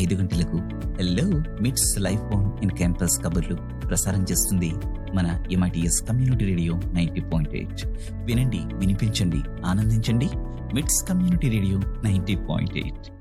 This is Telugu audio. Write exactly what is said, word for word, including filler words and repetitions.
ఐదు గంటలకు హలో మిట్స్ లైఫ్ ఆన్ ఇన్ క్యాంపస్ కబుర్లు ప్రసారం చేస్తుంది మన MITS community radio ninety point eight. వినండి, వినిపించండి, ఆనందించండి. మిట్స్ community radio ninety point eight.